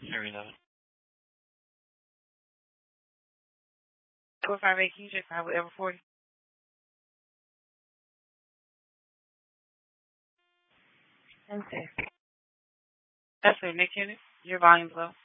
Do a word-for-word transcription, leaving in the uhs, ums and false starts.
Very low. Four five eight, can you check five with ever forty? Okay. That's it, Nick Kennedy. Your volume's low.